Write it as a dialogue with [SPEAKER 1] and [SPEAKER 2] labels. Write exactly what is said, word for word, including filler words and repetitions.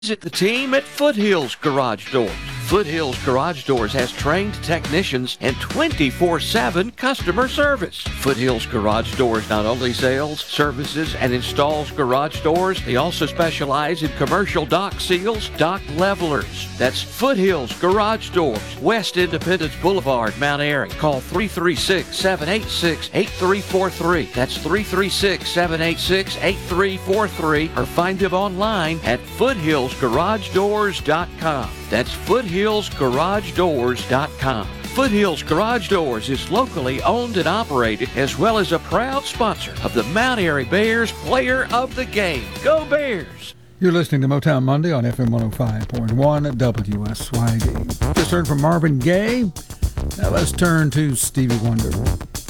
[SPEAKER 1] Visit the team at Foothills Garage Doors. Foothills Garage Doors has trained technicians and twenty-four seven customer service. Foothills Garage Doors not only sells, services, and installs garage doors, they also specialize in commercial dock seals, dock levelers. That's Foothills Garage Doors, West Independence Boulevard, Mount Airy. Call three three six, seven eight six, eight three four three. That's three three six, seven eight six, eight three four three, or find them online at foothills garage doors dot com. That's foothills garage doors dot com. Foothills Garage Doors is locally owned and operated, as well as a proud sponsor of the Mount Airy Bears Player of the Game. Go Bears!
[SPEAKER 2] You're listening to Motown Monday on F M one oh five point one at W S Y D. Just heard from Marvin Gaye. Now let's turn to Stevie Wonder.